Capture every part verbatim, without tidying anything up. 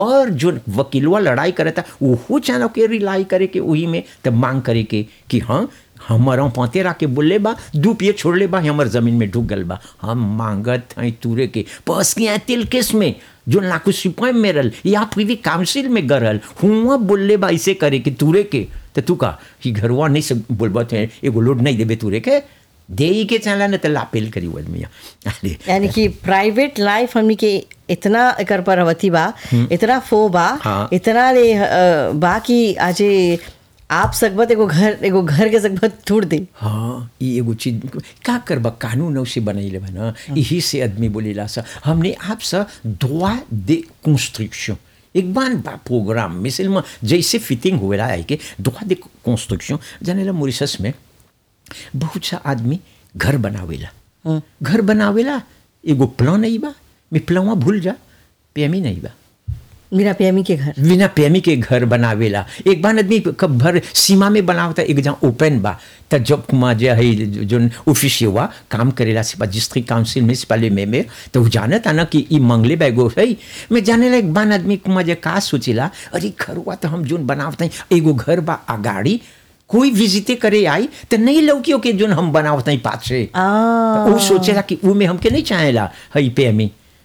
और जो वकीलवा लड़ाई करे था वो चाहो के रिलाई करे के वही में तब मांग करे के कि हाँ हमारा पाते रह के बोले बा दू पिए छोड़ ले बा हमार जमीन में ढुक गल बा हम मांगत हैं तुरे के पस के तिल केस में जो लाखों सिपाही में रल या प्रीवी काउंसिल में गरल हुआ बोले बा ऐसे करे कि तुरे के तो तू का कि घरवा नहीं से बोलबत है एगो लोड नहीं देबे तुरे के दे के चला न तो लापेल करी आदमी यानी कि प्राइवेट लाइफ हमनी के इतना एकर पर अवती बा इतना फो बा हाँ। इतना ले अ, बा कि आजे आप सकबत एगो घर एगो घर के सकबत छोड़ दे हाँ ये एगो चीज का करबा कानून से बनैले बा ना यही से आदमी बोलेला सा हमने आप सा दुआ दे कंस्ट्रक्शन एक बार बा प्रोग्राम मिसल में जैसे फिटिंग हुएला है कि दुआ दे कंस्ट्रक्शन जानेला मॉरिशस में बहुत सा आदमी घर बनावेला घर बनावेला एगो प्लान नहीं बा मैं प्लानवा भूल जा पेमी नहीं बा बिना पेमी के घर बिना पेमी के घर बनावेला एक बार आदमी कब भर सीमा में बनावता एक जहाँ ओपन बा त जब कुमा जे है जो ऑफिस हुआ काम करेला से डिस्ट्रिक्ट काउंसिल म्यूनिसिपल में में तो जानता ना कि ई मंगले बैगो है मैं जाने ला एक बार आदमी कुमा जे का सोचेला अरे घर हुआ तो हम जोन बनावता एगो घर बा अगाड़ी कोई विजिटे करे आई तो नहीं लौकियो के जोन हम बनावता पाछे वो सोचेला कि वो में हमके नहीं चाहेला है पेमी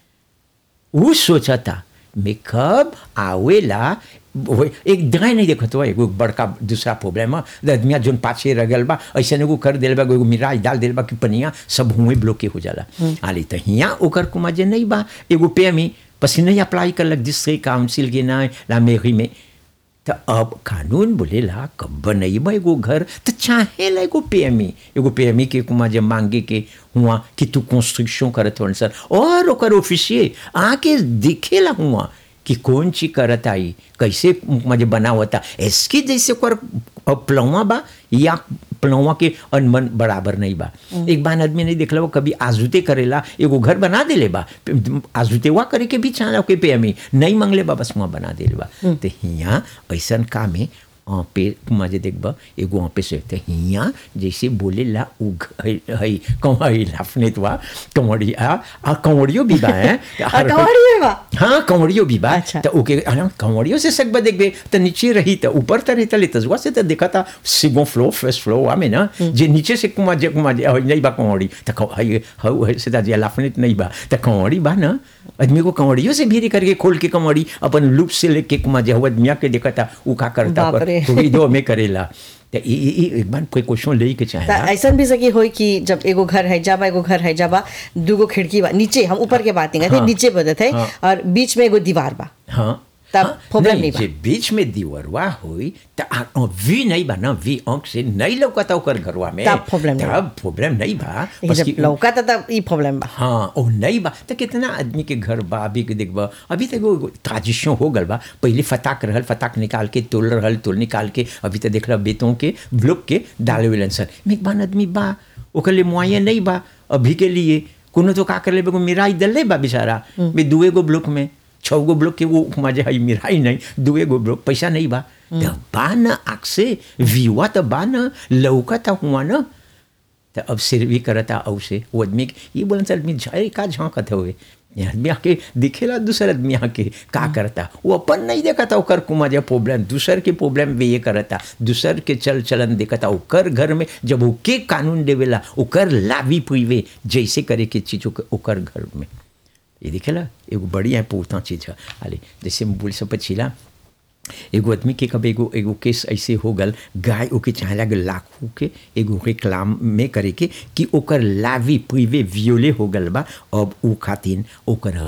वो सोचा था मैं कब आवेला एक दगाई नहीं देखत हुआ एगो बड़का दूसरा प्रॉब्लम है आदमिया जोन पाछे रगल बा ऐसे एगो कर देल बा एगो मिराज डाल देल बा कि पनिया सब हुए ब्लॉके हो जाला आली तो हियाँ ओकर कुमा जे नहीं बा एगो पेमी पसी नहीं अप्लाई करलक डिस्ट्रिक्ट काउंसिल के ना ला मेरी में तो अब कानून बोलेला कब बनैबा एगो घर तो चाहेला एगो पेमी एगो पेमी के कुमा जब मांगे के हुआ कि तू कंस्ट्रक्शन करत हो सर और ओकर ऑफिसिये आके दिखेला हुआ कि कौन चीज करत आई कैसे मुझे बनावता इसकी जैसे ओकर प्लवा बा या प्लवा के अनमन बराबर नहीं बा एक बार आदमी नहीं देखला वो कभी आजुते करेला एगो घर बना देले बा आजुते वा करे के भी चाह के पे हमें नहीं मंगले बा बस वहाँ बना देले बा तो हियाँ ऐसा काम है पे मजे देखबा एगो पे से तो हियाँ जैसे बोले ला उ है कंवड़ी लाफने तो कंवड़िया आ कंवड़ियो भी बा है कंवड़ियो बा हाँ कंवड़ियो भी बा अच्छा। तो ओके कंवड़ियो से सकबा देखबे तो नीचे रही तो ऊपर तो रहता ले तजुआ से तो देखा था सिगो फ्लो फर्स्ट फ्लो में ना जे नीचे से कुमा जे कुमा जे नहीं बा कंवड़ी तो है है से जे लाफने नहीं बा तो कंवड़ी बा ना आदमी को कंवड़ियों से भीरी करके खोल के कंवड़ी अपन लूप से लेके कुमा जे आदमिया के देखा था उ का करता पर थोड़ी दो में करेला तो एक बार कोई क्वेश्चन ले के चाहे ऐसा भी सकी होई कि जब एगो घर है जाबा एगो घर है जाबा दूगो खिड़की बा नीचे हम ऊपर के बात नहीं करते नीचे बदत है और बीच में एगो दीवार बा हाँ तब प्रॉब्लम नहीं बा जे बीच में दीवारवा होई तो वी नहीं बा ना वी आंख से नहीं लौकता ओकर घरवा में तब प्रॉब्लम नहीं तब प्रॉब्लम नहीं बा बस जब लौकता तब ई प्रॉब्लम बा हाँ ओ नहीं बा तो कितना आदमी के घर बा अभी के देखबा अभी तक वो ट्रांजिशन हो गल बा पहले फटाक रहल फटाक निकाल के तोल रहल तोल निकाल के अभी तो देख रहा बेतों के ब्लॉक के डाले वेलन सर में एक बार आदमी बा ओकर लिए मुआयन नहीं बा अभी के लिए कोनो तो का कर ले बेगो मिराई दल बा बेचारा बे दुए गो ब्लॉक में छः गो ब्लॉक के वो मजे है मिराई नहीं दुए गो ब्लॉक पैसा नहीं बा तो बा न आँख से व्यूआ तो बा न लौका था हुआ न तो अब सिर भी करता औ से वो आदमी ये बोलन सर आदमी झाई का झाँकत हुए आदमी आके दिखेला दूसर आदमी आके का करता वो अपन नहीं देखता ओकर कुमा जे प्रॉब्लम दूसर के प्रॉब्लम भी ये करता दूसर के चल चलन देखता ओकर घर में जब वो के कानून देवेला ओकर लावी पुईवे जैसे करे के चीज़ ओकर घर में ये दिखेला एगो बढ़िया पोता चीज़ है अरे जैसे बोल सब पछिला एगो आदमी के कब एगो एगो केस ऐसे हो गल गाय ओके चाहे लगे लाखों के एगो रिक्लाम में करे के कि ओकर लावी प्रिवे वियोले हो गल बा अब उ खातिन ओकर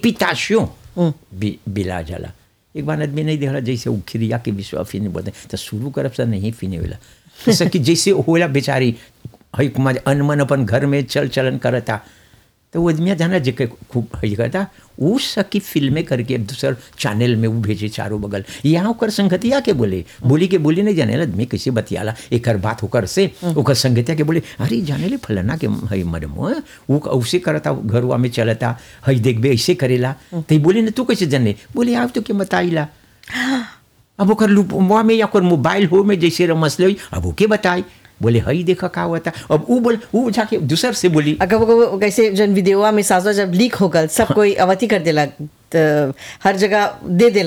रेपिटेशन बिला जाला एक बार आदमी नहीं देख रहा जैसे वो खिरिया के विश्व फिने बोलते तो शुरू करब से नहीं फिने वाला जैसा कि जैसे होला बेचारी है कुमार अनमन अपन घर में चल चलन करता तो वो आदमिया जाना जे खूब है करता वो सकी फिल्में करके दूसर चैनल में वो भेजे चारों बगल यहाँ ओकर संगतिया के बोले बोली के बोली नहीं जाने आदमी कैसे बतियाला एक बात होकर से ओकर संगतिया के बोले अरे जाने ले फलाना के है मरम वो ऐसे करता घरवा में चलता है देखबे ऐसे करेला तो बोले ना तू कैसे जाने बोले आप तो क्या बताइला अब ओकर लुपवा में या ओकर मोबाइल हो में जैसे मसले अब ओके बताई बोले हई देखा का हुआ था, अब वो बोल वो जाके दूसर से बोली अगर वो कैसे जन वीडियो में साजो जब लीक हो गल सब कोई अवती कर देला, तो हर जगह दे देला